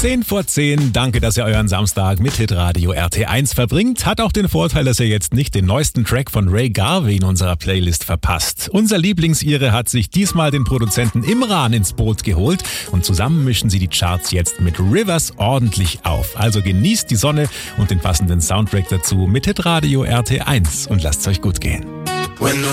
10:10. Danke, dass ihr euren Samstag mit Hitradio RT1 verbringt. Hat auch den Vorteil, dass ihr jetzt nicht den neuesten Track von Ray Garvey in unserer Playlist verpasst. Unser Lieblingsire hat sich diesmal den Produzenten Imran ins Boot geholt und zusammen mischen sie die Charts jetzt mit Rivers ordentlich auf. Also genießt die Sonne und den passenden Soundtrack dazu mit Hitradio RT1 und lasst's euch gut gehen.